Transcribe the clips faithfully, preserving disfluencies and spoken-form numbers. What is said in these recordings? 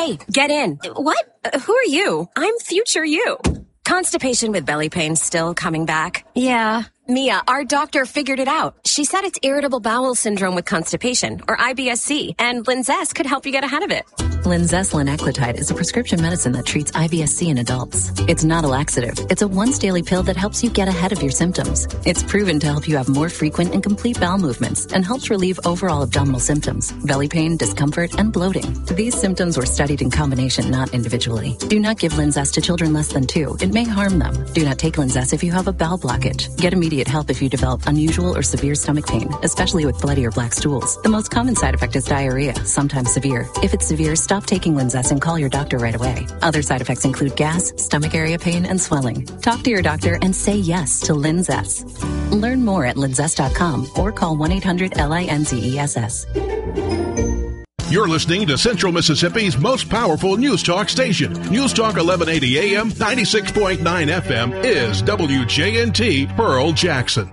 Hey, get in. What? Uh, who are you? I'm future you. Constipation with belly pain still coming back? Yeah. Mia, our doctor figured it out. She said it's irritable bowel syndrome with constipation, or I B S C, and Linzess could help you get ahead of it. Linzess linaclotide is a prescription medicine that treats I B S C in adults. It's not a laxative. It's a once-daily pill that helps you get ahead of your symptoms. It's proven to help you have more frequent and complete bowel movements and helps relieve overall abdominal symptoms, belly pain, discomfort, and bloating. These symptoms were studied in combination, not individually. Do not give Linzess to children less than two. It may harm them. Do not take Linzess if you have a bowel blockage. Get immediate help if you develop unusual or severe stomach pain, especially with bloody or black stools. The most common side effect is diarrhea, sometimes severe. If it's severe, stop taking Linzess and call your doctor right away. Other side effects include gas, stomach area pain, and swelling. Talk to your doctor and say yes to Linzess. Learn more at linzess dot com or call one eight hundred L I N Z E S S. You're listening to Central Mississippi's most powerful news talk station. News Talk eleven eighty A M, ninety-six point nine F M is W J N T Pearl Jackson.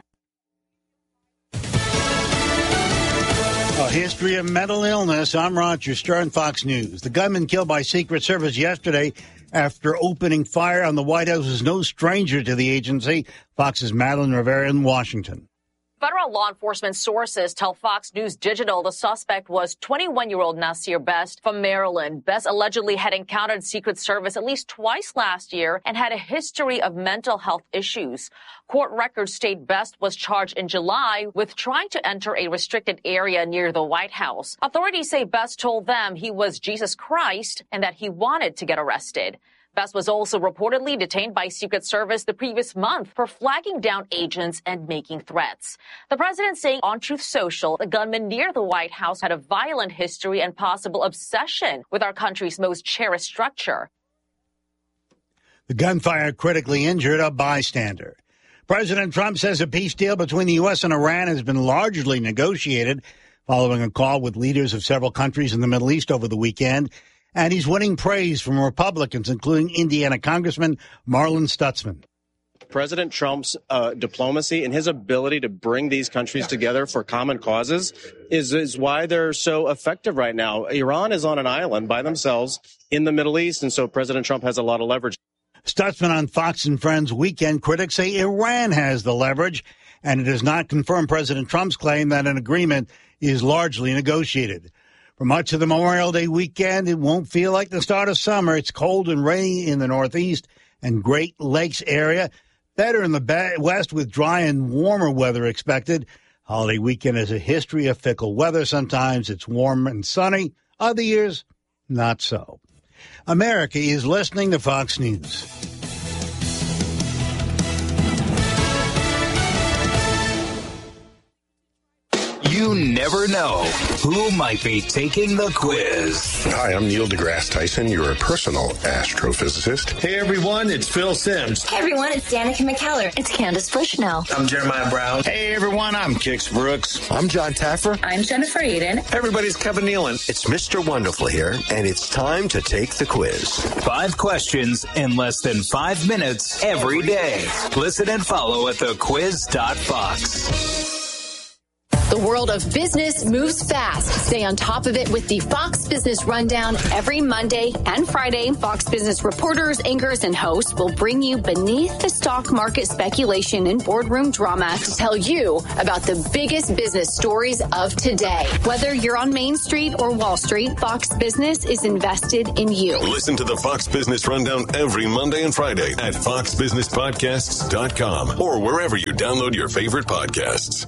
A history of mental illness. I'm Roger Stern, Fox News. The gunman killed by Secret Service yesterday after opening fire on the White House is no stranger to the agency. Fox's Madeline Rivera in Washington. Federal law enforcement sources tell Fox News Digital the suspect was twenty-one-year-old Nasir Best from Maryland. Best allegedly had encountered Secret Service at least twice last year and had a history of mental health issues. Court records state Best was charged in July with trying to enter a restricted area near the White House. Authorities say Best told them he was Jesus Christ and that he wanted to get arrested. Best was also reportedly detained by Secret Service the previous month for flagging down agents and making threats. The president saying on Truth Social, the gunman near the White House had a violent history and possible obsession with our country's most cherished structure. The gunfire critically injured a bystander. President Trump says a peace deal between the U S and Iran has been largely negotiated following a call with leaders of several countries in the Middle East over the weekend. And he's winning praise from Republicans, including Indiana Congressman Marlin Stutzman. President Trump's uh, diplomacy and his ability to bring these countries together for common causes is, is why they're so effective right now. Iran is on an island by themselves in the Middle East, and so President Trump has a lot of leverage. Stutzman on Fox and Friends Weekend. Critics say Iran has the leverage, and it does not confirm President Trump's claim that an agreement is largely negotiated. For much of the Memorial Day weekend, it won't feel like the start of summer. It's cold and rainy in the Northeast and Great Lakes area. Better in the West with dry and warmer weather expected. Holiday weekend has a history of fickle weather. Sometimes it's warm and sunny. Other years, not so. America is listening to Fox News. You never know who might be taking the quiz. Hi, I'm Neil deGrasse Tyson, your personal astrophysicist. Hey, everyone, it's Phil Simms. Hey, everyone, it's Danica McKellar. It's Candace Bushnell. I'm Jeremiah Brown. Hey, everyone, I'm Kix Brooks. I'm John Taffer. I'm Jennifer Eden. Everybody's Kevin Nealon. It's Mister Wonderful here, and it's time to take the quiz. Five questions in less than five minutes every day. Listen and follow at the quiz dot fox. The world of business moves fast. Stay on top of it with the Fox Business Rundown every Monday and Friday. Fox Business reporters, anchors, and hosts will bring you beneath the stock market speculation and boardroom drama to tell you about the biggest business stories of today. Whether you're on Main Street or Wall Street, Fox Business is invested in you. Listen to the Fox Business Rundown every Monday and Friday at fox business podcasts dot com or wherever you download your favorite podcasts.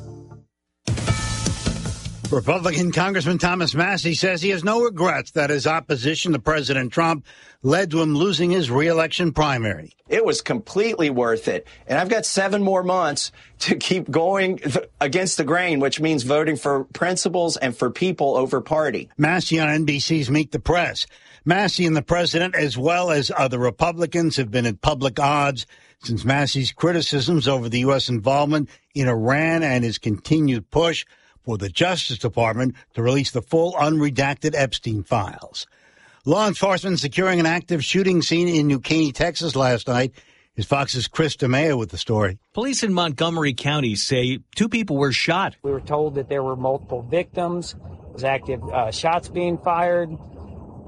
Republican Congressman Thomas Massie says he has no regrets that his opposition to President Trump led to him losing his reelection primary. It was completely worth it. And I've got seven more months to keep going against the grain, which means voting for principles and for people over party. Massie on N B C's Meet the Press. Massie and the president, as well as other Republicans, have been at public odds since Massie's criticisms over the U S involvement in Iran and his continued push for the Justice Department to release the full unredacted Epstein files. Law enforcement securing an active shooting scene in New Caney, Texas last night. Is Fox's Chris DeMeo with the story. Police in Montgomery County say two people were shot. We were told that there were multiple victims. There was active uh, shots being fired.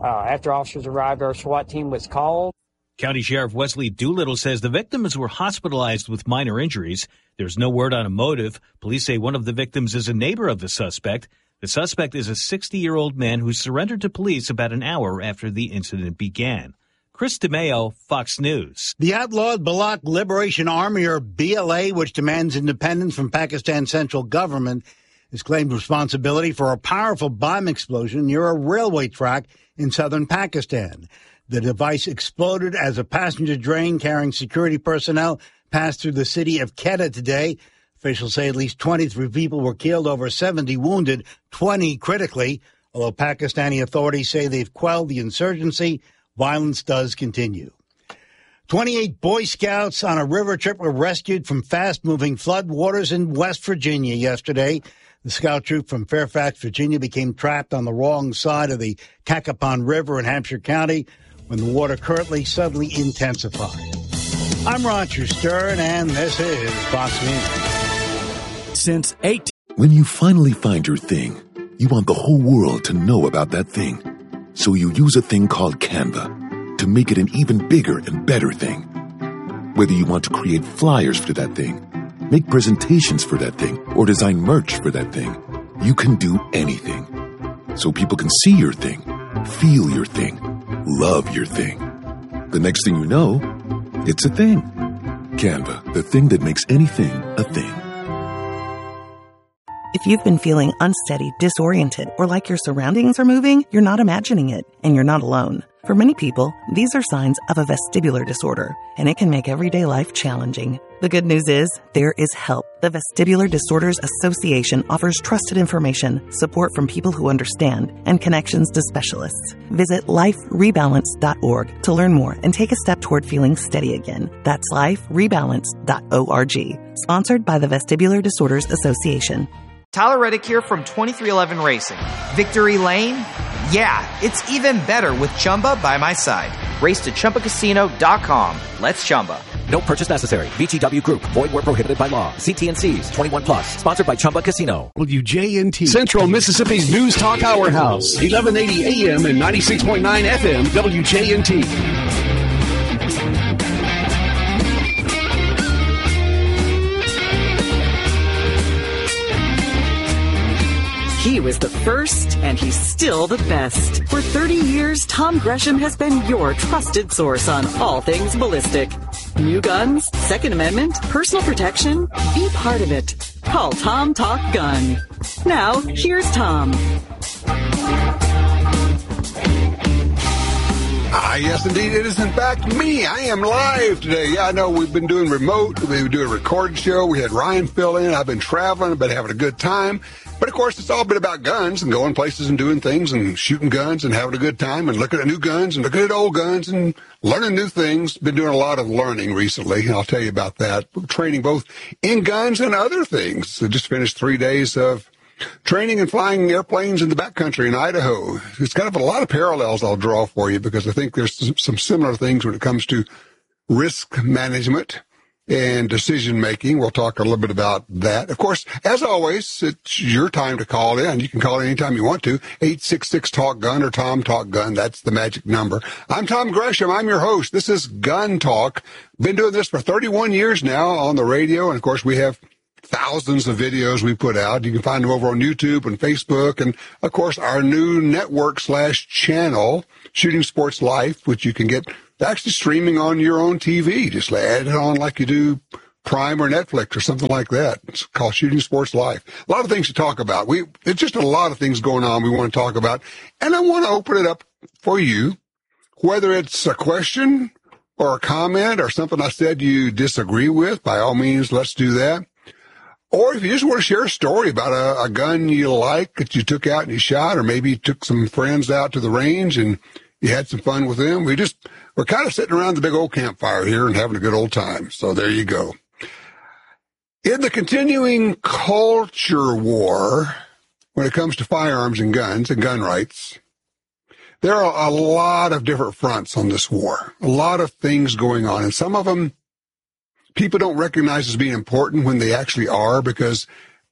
Uh, after officers arrived, our SWAT team was called. County Sheriff Wesley Doolittle says the victims were hospitalized with minor injuries. There's no word on a motive. Police say one of the victims is a neighbor of the suspect. The suspect is a sixty-year-old man who surrendered to police about an hour after the incident began. Chris DeMeo, Fox News. The outlawed Baloch Liberation Army, or B L A, which demands independence from Pakistan's central government, has claimed responsibility for a powerful bomb explosion near a railway track in southern Pakistan. The device exploded as a passenger train carrying security personnel passed through the city of Quetta today. Officials say at least twenty-three people were killed, over seventy wounded, twenty critically. Although Pakistani authorities say they've quelled the insurgency, violence does continue. twenty-eight Boy Scouts on a river trip were rescued from fast-moving flood waters in West Virginia yesterday. The scout troop from Fairfax, Virginia, became trapped on the wrong side of the Cacapon River in Hampshire County when the water currently suddenly intensified. I'm Roger Stern, and this is Fox News. Since eight. When you finally find your thing, you want the whole world to know about that thing. So you use a thing called Canva to make it an even bigger and better thing. Whether you want to create flyers for that thing, make presentations for that thing, or design merch for that thing, you can do anything. So people can see your thing, feel your thing, love your thing. The next thing you know, it's a thing. Canva, the thing that makes anything a thing. If you've been feeling unsteady, disoriented, or like your surroundings are moving, you're not imagining it, and you're not alone. For many people, these are signs of a vestibular disorder, and it can make everyday life challenging. The good news is, there is help. The Vestibular Disorders Association offers trusted information, support from people who understand, and connections to specialists. Visit life rebalance dot org to learn more and take a step toward feeling steady again. That's life rebalance dot org. Sponsored by the Vestibular Disorders Association. Tyler Reddick here from twenty-three eleven Racing. Victory Lane? Yeah, it's even better with Chumba by my side. Race to Chumba Casino dot com. Let's Chumba. No purchase necessary. V G W Group. Void where prohibited by law. See T and C's. twenty-one plus. Sponsored by Chumba Casino. W J N T. Central Mississippi's News Talk Powerhouse. eleven eighty A M and ninety-six point nine F M. W J N T. He was the first, and he's still the best. For thirty years, Tom Gresham has been your trusted source on all things ballistic. New guns, Second Amendment, personal protection. Be part of it. Call Tom Talk Gun. Now, here's Tom. Ah, yes, indeed. It is, in fact, me. I am live today. Yeah, I know we've been doing remote. We were doing a recorded show. We had Ryan fill in. I've been traveling, been having a good time. But, of course, it's all been about guns and going places and doing things and shooting guns and having a good time and looking at new guns and looking at old guns and learning new things. Been doing a lot of learning recently. I'll tell you about that. Training both in guns and other things. So just finished three days of training and flying airplanes in the backcountry in Idaho. It's kind of a lot of parallels I'll draw for you because I think there's some similar things when it comes to risk management and decision-making. We'll talk a little bit about that. Of course, as always, it's your time to call in. You can call in anytime you want to. eight six six talk gun or Tom Talk Gun. That's the magic number. I'm Tom Gresham. I'm your host. This is Gun Talk. Been doing this for thirty-one years now on the radio. And, of course, we have thousands of videos we put out. You can find them over on YouTube and Facebook. And, of course, our new network slash channel, Shooting Sports Life, which you can get actually streaming on your own T V. Just add it on like you do Prime or Netflix or something like that. It's called Shooting Sports Life. A lot of things to talk about. We It's just a lot of things going on we want to talk about. And I want to open it up for you, whether it's a question or a comment or something I said you disagree with. By all means, let's do that. Or if you just want to share a story about a, a gun you like that you took out and you shot, or maybe you took some friends out to the range and you had some fun with them. We just, we're kind of sitting around the big old campfire here and having a good old time. So there you go. In the continuing culture war, when it comes to firearms and guns and gun rights, there are a lot of different fronts on this war, a lot of things going on. And some of them people don't recognize as being important when they actually are, because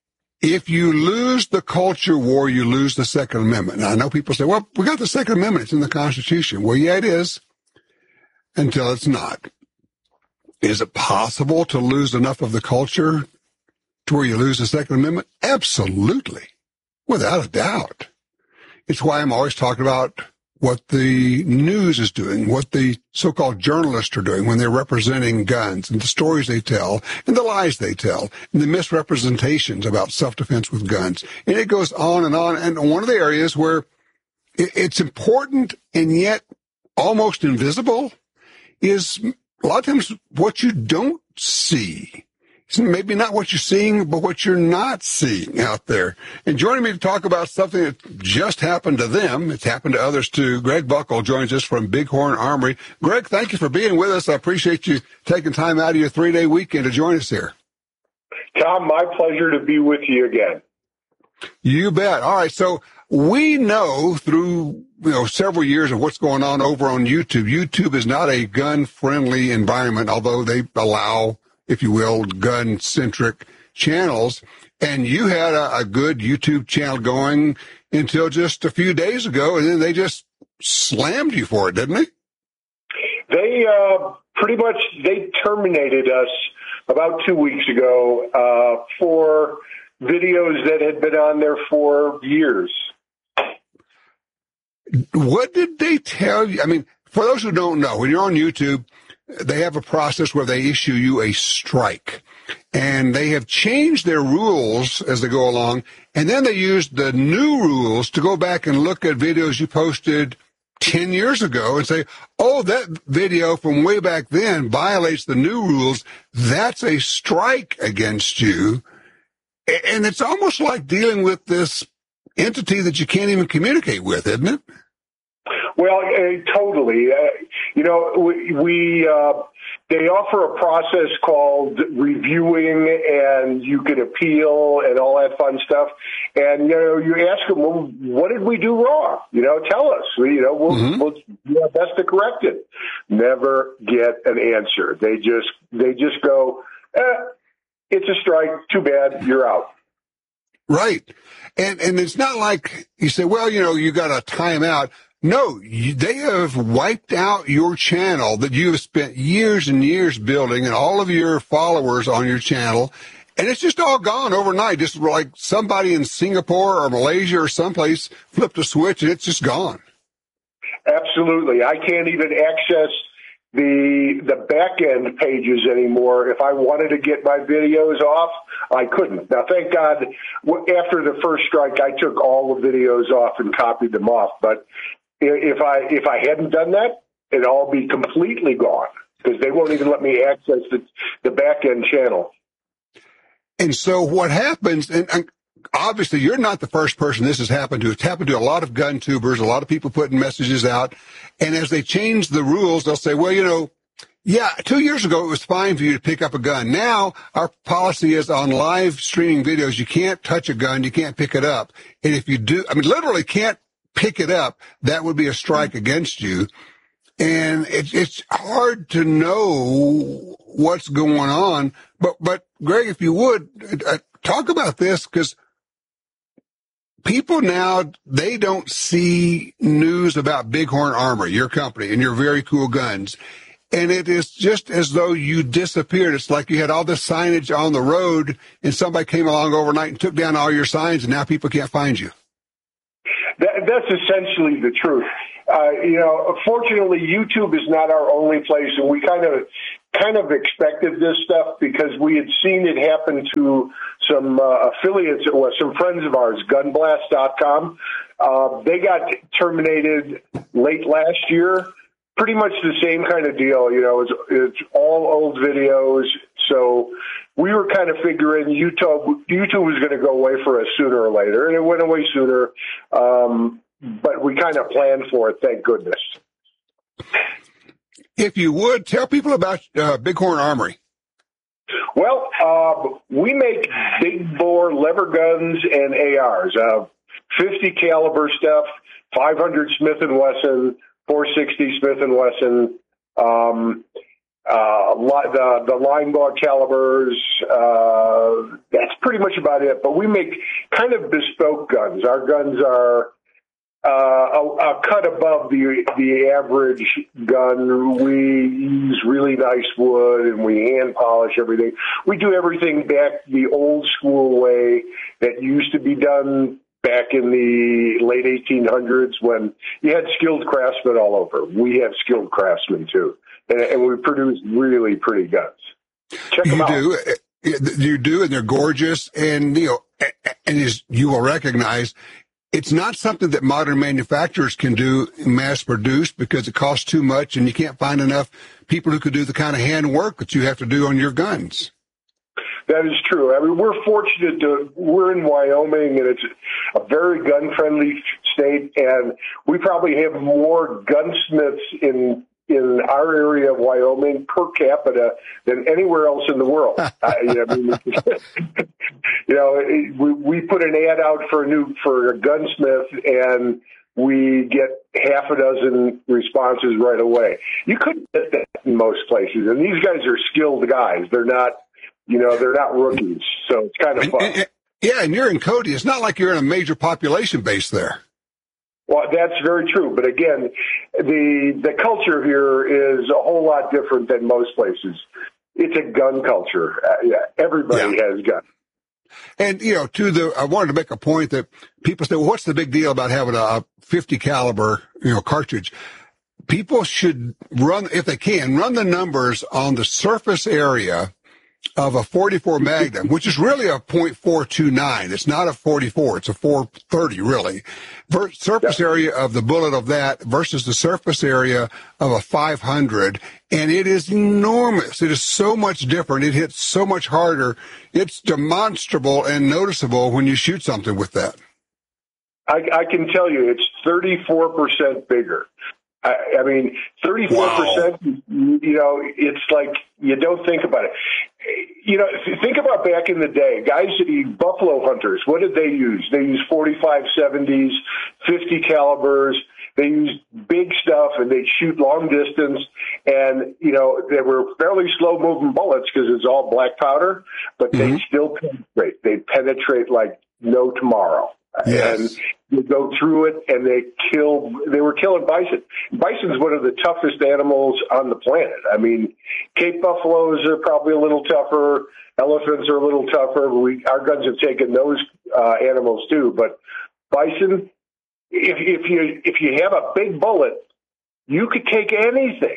If you lose the culture war, you lose the Second Amendment. Now, I know people say, well, we got the Second Amendment. It's in the Constitution. Well, yeah, it is, until it's not. Is it possible to lose enough of the culture to where you lose the Second Amendment? Absolutely, without a doubt. It's why I'm always talking about what the news is doing, what the so-called journalists are doing when they're representing guns and the stories they tell and the lies they tell and the misrepresentations about self-defense with guns. And it goes on and on. And one of the areas where it's important and yet almost invisible is a lot of times what you don't see. Maybe not what you're seeing, but what you're not seeing out there. And joining me to talk about something that just happened to them, it's happened to others too, Greg Buckle joins us from Bighorn Armory. Greg, thank you for being with us. I appreciate you taking time out of your three-day weekend to join us here. Tom, my pleasure to be with you again. You bet. All right, so we know through you know several years of what's going on over on YouTube. YouTube is not a gun-friendly environment, although they allow, if you will, gun-centric channels. And you had a, a good YouTube channel going until just a few days ago, and then they just slammed you for it, didn't they? They uh, pretty much, they terminated us about two weeks ago uh, for videos that had been on there for years. What did they tell you? I mean, for those who don't know, when you're on YouTube, they have a process where they issue you a strike, and they have changed their rules as they go along, and then they use the new rules to go back and look at videos you posted ten years ago and say, oh, that video from way back then violates the new rules. That's a strike against you. And it's almost like dealing with this entity that you can't even communicate with, isn't it? Well, uh, totally. Uh, you know, we, we uh, they offer a process called reviewing, and you can appeal and all that fun stuff. And, you know, you ask them, well, what did we do wrong? You know, tell us. We, you know, we'll, mm-hmm. we'll do our best to correct it. Never get an answer. They just, they just go, eh, it's a strike. Too bad. You're out. Right. And, and it's not like you say, well, you know, you got a timeout. No, you, they have wiped out your channel that you have spent years and years building and all of your followers on your channel. And it's just all gone overnight. Just like somebody in Singapore or Malaysia or someplace flipped a switch and it's just gone. Absolutely. I can't even access the the back end pages anymore. If I wanted to get my videos off, I couldn't. Now, thank God, after the first strike, I took all the videos off and copied them off. But if I if I hadn't done that, it'd all be completely gone because they won't even let me access the, the back end channel. And so what happens, and, and obviously you're not the first person this has happened to. It's happened to a lot of gun tubers, a lot of people putting messages out. And as they change the rules, they'll say, well, you know, yeah, two years ago it was fine for you to pick up a gun. Now our policy is on live streaming videos, you can't touch a gun, you can't pick it up. And if you do, I mean, literally can't pick it up, that would be a strike against you. And it, it's hard to know what's going on. But, but Greg, if you would, uh, talk about this, because people now, they don't see news about Bighorn Armory, your company, and your very cool guns. And it is just as though you disappeared. It's like you had all this signage on the road, and somebody came along overnight and took down all your signs, and now people can't find you. That, that's essentially the truth. Uh, you know, fortunately, YouTube is not our only place, and we kind of kind of expected this stuff because we had seen it happen to some uh, affiliates, or some friends of ours, gun blast dot com. Uh, they got terminated late last year. Pretty much the same kind of deal. You know, it's, it's all old videos. So we were kind of figuring YouTube, YouTube was going to go away for us sooner or later, and it went away sooner. Um, but we kind of planned for it, thank goodness. If you would, tell people about uh, Bighorn Armory. Well, uh, we make big bore lever guns and A Rs, uh, fifty caliber stuff, five hundred Smith and Wesson, four sixty Smith and Wesson. Um, uh, the, the line bar calibers. Uh, that's pretty much about it. But we make kind of bespoke guns. Our guns are uh, a, a cut above the the average gun. We use really nice wood, and we hand polish everything. We do everything back the old school way that used to be done back in the late eighteen hundreds when you had skilled craftsmen all over. We have skilled craftsmen too, and, and we produce really pretty guns. Check them you out. do, you do, and they're gorgeous. And you know, and as you will recognize, it's not something that modern manufacturers can do mass produced because it costs too much, and you can't find enough people who could do the kind of hand work that you have to do on your guns. That is true. I mean, we're fortunate to, we're in Wyoming, and it's a very gun-friendly state, and we probably have more gunsmiths in in our area of Wyoming per capita than anywhere else in the world. I, you know, I mean, you know we, we put an ad out for a new, for a gunsmith, and we get half a dozen responses right away. You couldn't get that in most places, and these guys are skilled guys. They're not, You know, they're not rookies, so it's kind of fun. And, and, yeah, and you're in Cody. It's not like you're in a major population base there. Well, that's very true. But again, the the culture here is a whole lot different than most places. It's a gun culture. Uh, yeah, everybody yeah. has guns. And, you know, to the, I wanted to make a point that people say, well, what's the big deal about having a fifty caliber, you know, cartridge? People should run, if they can, run the numbers on the surface area of a forty-four Magnum, which is really a point four two nine. It's not a forty-four. It's a four thirty, really. Ver- surface yeah. area of the bullet of that versus the surface area of a five hundred. And it is enormous. It is so much different. It hits so much harder. It's demonstrable and noticeable when you shoot something with that. I, I can tell you it's thirty-four percent bigger. I, I mean, thirty-four percent, wow. you know, it's like you don't think about it. You know, think about back in the day, guys, buffalo hunters, what did they use? They used forty-five seventies, fifty calibers. They used big stuff, and they'd shoot long distance. And, you know, they were fairly slow-moving bullets because it's all black powder, but mm-hmm. they still penetrate. They penetrate like no tomorrow. Yes. And you go through it, and they kill. They were killing bison. Bison's one of the toughest animals on the planet. I mean, Cape buffaloes are probably a little tougher. Elephants are a little tougher. We, our guns have taken those uh, animals too. But bison, if, if you if you have a big bullet, you could take anything.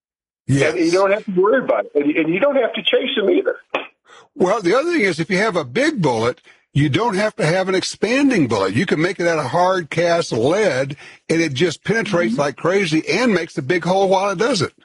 Yes. And you don't have to worry about it, and, and you don't have to chase them either. Well, the other thing is, if you have a big bullet, you don't have to have an expanding bullet. You can make it out of hard cast lead, and it just penetrates mm-hmm. like crazy and makes a big hole while it does it.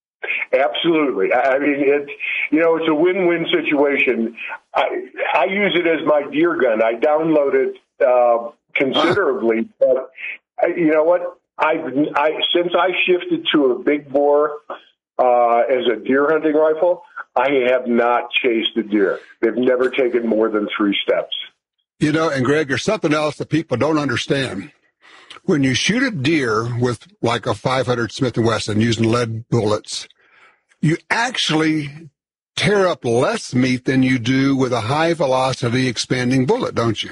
Absolutely. I mean, it's, you know, it's a win-win situation. I, I use it as my deer gun. I download it uh, considerably, uh. but you know what? I've, I since I shifted to a big bore uh, as a deer hunting rifle, I have not chased a deer. They've never taken more than three steps. You know, and Greg, there's something else that people don't understand. When you shoot a deer with like a five hundred Smith and Wesson using lead bullets, you actually tear up less meat than you do with a high velocity expanding bullet, don't you?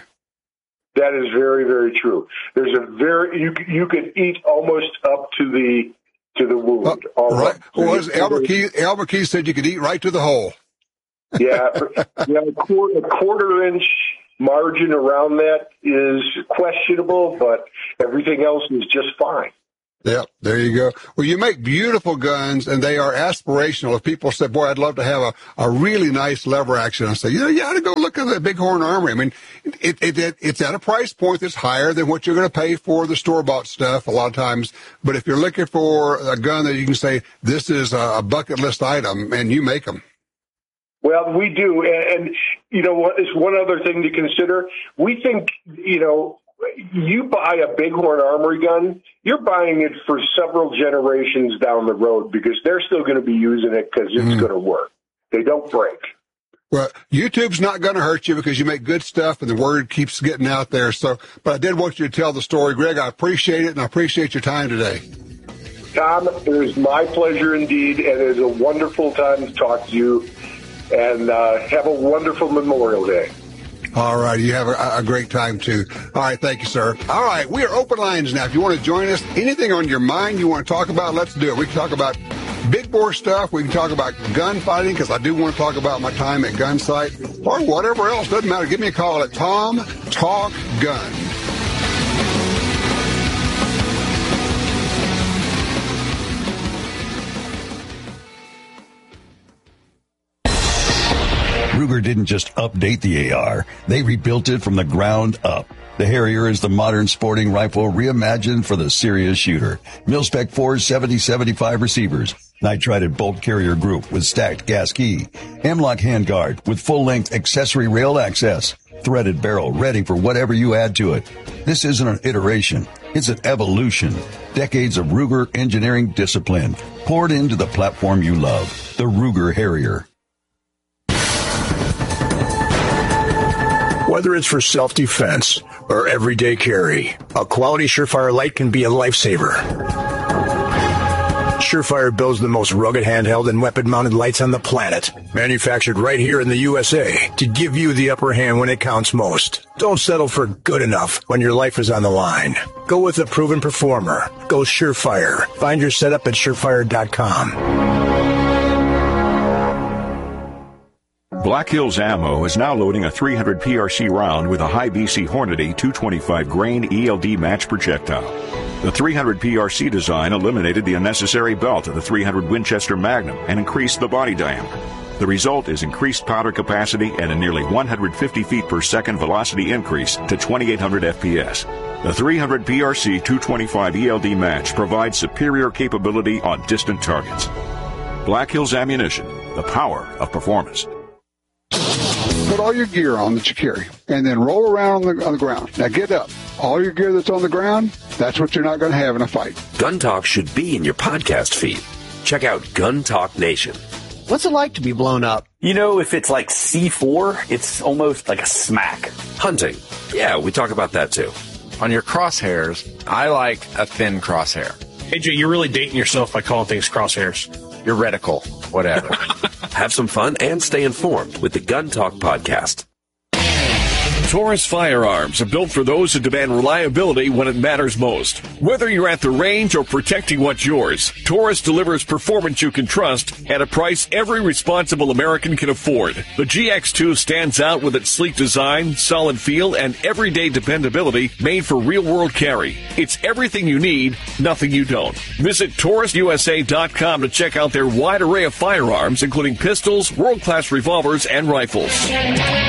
That is very, very true. There's a very, you, you can eat almost up to the, to the wound. Uh, right. Well, as Albert Key, Albert Key said, you could eat right to the hole. Yeah. yeah a, quarter, a quarter inch margin around that is questionable, but everything else is just fine. Yep, there you go. Well, you make beautiful guns, and they are aspirational. If people say, boy, I'd love to have a, a really nice lever action, I say, you know, you ought to go look at the Bighorn Armory. I mean, it, it, it, it's at a price point that's higher than what you're going to pay for the store-bought stuff a lot of times. But if you're looking for a gun that you can say, this is a bucket list item, and you make them. Well, we do. And, and you know, what is one other thing to consider? We think, you know, you buy a Bighorn Armory gun, you're buying it for several generations down the road because they're still going to be using it because it's mm. going to work. They don't break. Well, YouTube's not going to hurt you because you make good stuff and the word keeps getting out there. So, but I did want you to tell the story, Greg. I appreciate it, and I appreciate your time today. Tom, it is my pleasure indeed, and it is a wonderful time to talk to you. And uh, have a wonderful Memorial Day. All right. You have a, a great time, too. All right. Thank you, sir. All right. We are open lines now. If you want to join us, anything on your mind you want to talk about, let's do it. We can talk about big bore stuff. We can talk about gunfighting, because I do want to talk about my time at Gunsight, or whatever else. Doesn't matter. Give me a call at Tom Talk Gun. Ruger didn't just update the A R, they rebuilt it from the ground up. The Harrier is the modern sporting rifle reimagined for the serious shooter. Mil-Spec four seventy seventy-five receivers, nitrided bolt carrier group with stacked gas key, M-LOK handguard with full-length accessory rail access, threaded barrel ready for whatever you add to it. This isn't an iteration, it's an evolution. Decades of Ruger engineering discipline poured into the platform you love, the Ruger Harrier. Whether it's for self-defense or everyday carry, a quality Surefire light can be a lifesaver. Surefire builds the most rugged handheld and weapon-mounted lights on the planet, manufactured right here in the U S A to give you the upper hand when it counts most. Don't settle for good enough when your life is on the line. Go with a proven performer. Go Surefire. Find your setup at surefire dot com. Black Hills Ammo is now loading a three hundred P R C round with a high B C Hornady two twenty-five grain E L D match projectile. The three hundred P R C design eliminated the unnecessary belt of the three hundred Winchester Magnum and increased the body diameter. The result is increased powder capacity and a nearly one hundred fifty feet per second velocity increase to twenty-eight hundred F P S. The three hundred P R C two twenty-five E L D match provides superior capability on distant targets. Black Hills Ammunition, the power of performance. Put all your gear on that you carry, and then roll around on the, on the ground. Now get up. All your gear that's on the ground, that's what you're not going to have in a fight. Gun Talk should be in your podcast feed. Check out Gun Talk Nation. What's it like to be blown up? You know, if it's like C four, it's almost like a smack. Hunting. Yeah, we talk about that too. On your crosshairs, I like a thin crosshair. Hey, Jay, you're really dating yourself by calling things crosshairs. Your reticle, whatever. Have some fun and stay informed with the Gun Talk podcast. Taurus firearms are built for those who demand reliability when it matters most. Whether you're at the range or protecting what's yours, Taurus delivers performance you can trust at a price every responsible American can afford. The G X two stands out with its sleek design, solid feel, and everyday dependability made for real-world carry. It's everything you need, nothing you don't. Visit Taurus U S A dot com to check out their wide array of firearms, including pistols, world-class revolvers, and rifles.